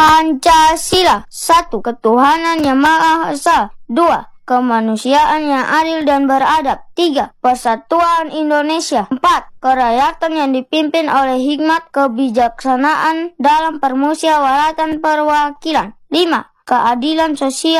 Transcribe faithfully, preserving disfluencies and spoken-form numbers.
Pancasila. Satu. Ketuhanan yang Maha Esa. Dua. Kemanusiaan yang adil dan beradab. Tiga. Persatuan Indonesia. Empat. Kerakyatan yang dipimpin oleh hikmat kebijaksanaan dalam permusyawaratan perwakilan. Lima. Keadilan sosial